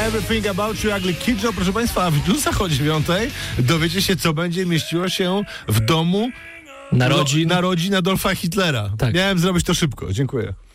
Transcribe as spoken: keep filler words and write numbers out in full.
Everything About You, Ugly Kid Joe. Proszę Państwa, a w newsach o dziewiątej dowiecie się, co będzie mieściło się w domu Narodzin. narodzin Adolfa Hitlera. Tak. Miałem zrobić to szybko. Dziękuję.